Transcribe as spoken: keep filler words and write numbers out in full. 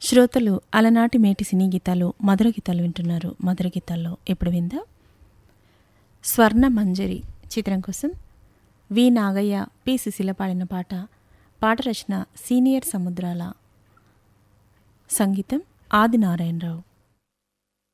శ్రోతలు అలనాటి మేటి సినీ గీతాలు మధుర గీతాలు వింటున్నారు. మధుర గీతాల్లో ఇప్పుడు విందాం స్వర్ణ మంజరి చిత్రం కోసం వి నాగయ్య, పి సుశీల పాడిన పాట. పాట రచన సీనియర్ సముద్రాల, సంగీతం ఆదినారాయణరావు.